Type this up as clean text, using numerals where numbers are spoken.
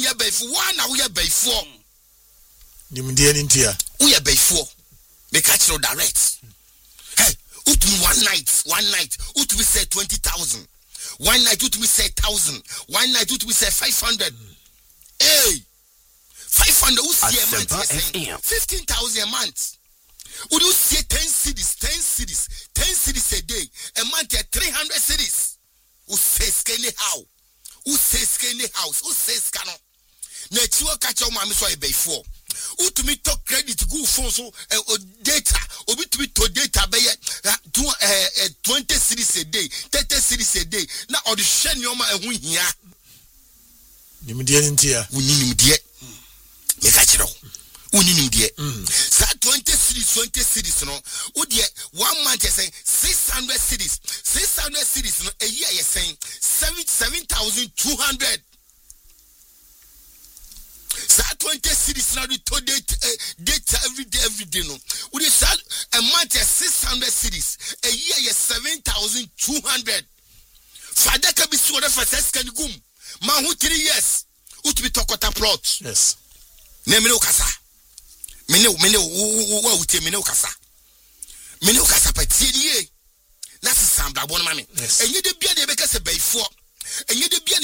ye before one na we ye before nimdie ntia we ye before me catch no direct hey utumi one night utumi say 20,000 one night utumi say 1,000 one night utumi say 500 hey 500 who see a month 15,000 a month. Would you see 10 cities a day a month at 300 cities? Who says any how? Who says any house? Who says cano? Natural catch on my so a bay for. Who to me talk credit go phone so data or to me to data by 20 cities a day, 30 cities a day. Now or the shen yoma and win here. Nimdian tia. We need him dear. Make a chiro. We need him dear. So 20 cities, no. Would ye 1 month you're saying 600 cities. 600 cities, no. A year you're saying 7,200. So 20 cities now to data every day, no. Would you say a month you're 600 cities. A year you're 7,200. Father can be sure for second gum. Man who 3 years. Who to be talkota plot. Yes. Nemino kasa. Mene uti mene ukasa. Mene ukasa patiye. Nasi sambla bon mami. Yes. Enye de bia de beka se before. Enye de bia